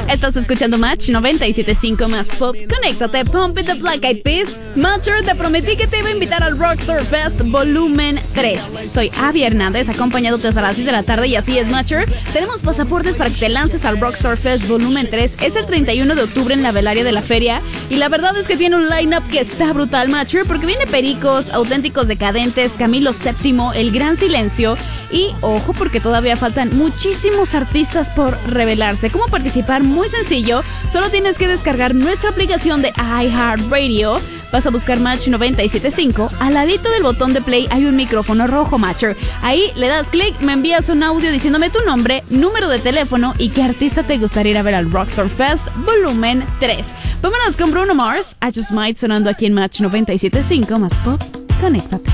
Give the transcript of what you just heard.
Estás escuchando Match 97.5 más pop. Conéctate, Pump It the Black Eyed Peas. Matcher, te prometí que te iba a invitar al Rockstar Fest Volumen 3. Soy Abby Hernández, acompañándote hasta las 6 de la tarde y así es, Matcher. Tenemos pasaportes para que te lances al Rockstar Fest Volumen 3. Es el 31 de octubre en la velaria de la feria y la verdad es que tiene un line-up que está brutal, Matcher, porque viene Pericos, Auténticos Decadentes, Camilo VII, El Gran Silencio y, ojo, porque todavía faltan muchísimos artistas por revelarse. ¿Cómo participar? Muy sencillo, solo tienes que descargar nuestra aplicación de iHeartRadio. Vas a buscar Match 97.5. Al ladito del botón de play hay un micrófono rojo, Matcher. Ahí le das clic, me envías un audio diciéndome tu nombre, número de teléfono y qué artista te gustaría ir a ver al Rockstar Fest Volumen 3. Vámonos con Bruno Mars, I Just Might, sonando aquí en Match 97.5 más pop. Conéctate.